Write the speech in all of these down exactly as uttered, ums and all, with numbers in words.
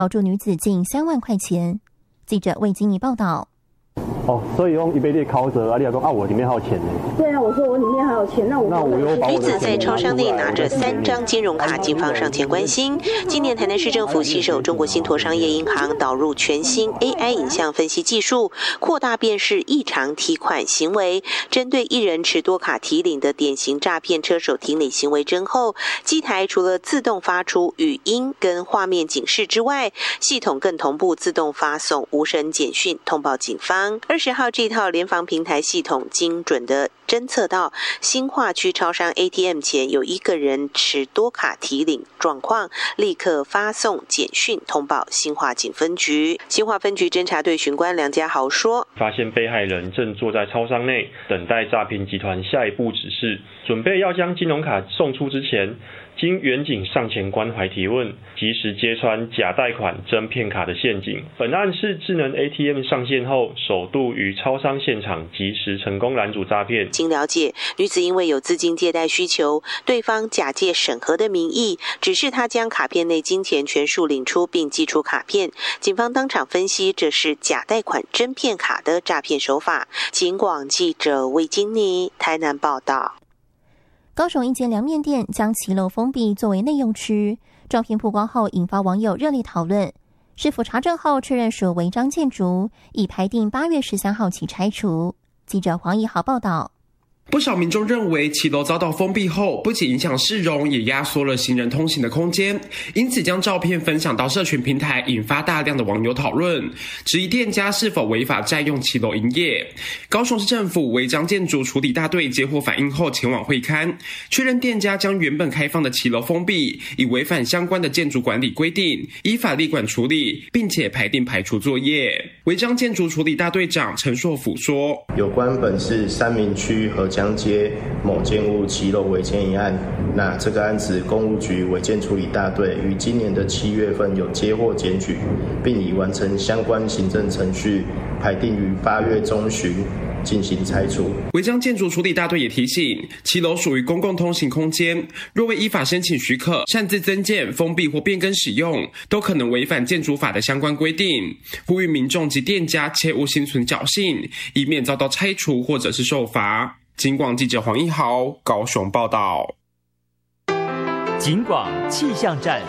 保住女子近三万块钱。记者魏金妮报道。 哦，所以用一杯列考者啊，你讲啊，我里面还有钱呢。 对啊，我说我里面还有钱，那我那我又把我的女子在超商内拿着三张金融卡，警方上前关心。今年台南市政府携手中国信托商业银行导入全新 A I 影像分析技术，扩大辨识异常提款行为，针对一人持多卡提领的典型诈骗车手提领行为侦后，机台除了自动发出语音跟画面警示之外，系统更同步自动发送无声简讯通报警方。二十号这套联防平台系统精准的侦测到新化区超商 A T M 前有一个人持多卡提领状况，立刻发送简讯通报新化警分局。新化分局侦查队巡官梁家豪说， 发现被害人正坐在超商内等待诈骗集团下一步指示，准备要将金融卡送出之前，经员警上前关怀提问，及时揭穿假贷款真骗卡的陷阱。本案是智能 A T M 上线后，首度于超商现场及时成功拦阻诈骗。 经了解，女子因为有资金借贷需求，对方假借审核的名义，指示她将卡片内金钱全数领出并寄出卡片。警方当场分析，这是假贷款真骗卡的诈骗手法。警广记者魏金妮台南报道。 高雄一间凉面店将骑楼封闭作为内用区，照片曝光后引发网友热烈讨论。市府查证后确认属违章建筑，已排定八月十三号起拆除。记者黄怡豪报道。 不少民众认为骑楼遭到封闭后，不仅影响市容，也压缩了行人通行的空间，因此将照片分享到社群平台，引发大量的网友讨论，质疑店家是否违法占用骑楼营业。高雄市政府违章建筑处理大队接获反映后前往会勘，确认店家将原本开放的骑楼封闭，已违反相关的建筑管理规定，依法立管处理，并且排定排除作业。违章建筑处理大队长陈硕甫说， 有关本市三民区和江街某建物骑楼违建一案，那这个案子公务局违建处理大队于今年的七月份有接获检举，并已完成相关行政程序，排定于八月中旬进行拆除。 违章建筑处理大队也提醒，骑楼属于公共通行空间，若未依法申请许可，擅自增建、封闭或变更使用，都可能违反建筑法的相关规定。呼吁民众及店家切勿心存侥幸，以免遭到拆除或者是受罚。警广记者黄一豪高雄报道。 警广气象站。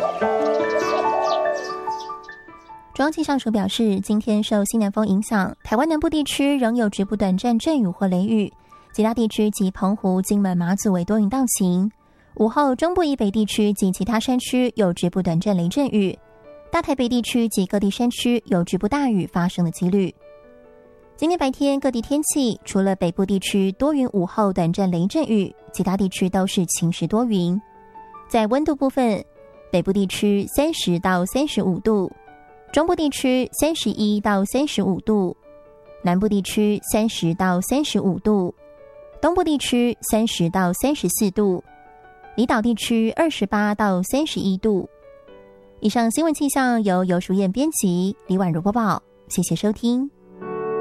中央气象署表示，今天受西南风影响，台湾南部地区仍有局部短暂阵雨或雷雨，其他地区及澎湖、金门、马祖为多云到晴。午后，中部以北地区及其他山区有局部短暂雷阵雨，大台北地区及各地山区有局部大雨发生的几率。今天白天各地天气，除了北部地区多云，午后短暂雷阵雨，其他地区都是晴时多云。在温度部分，北部地区三十到三十五度，中部地区三十一到三十五度，南部地区三十到三十五度，东部地区三十到三十四度，离岛地区二十八到三十一度。以上新闻气象由游淑燕编辑，李婉如播报，谢谢收听。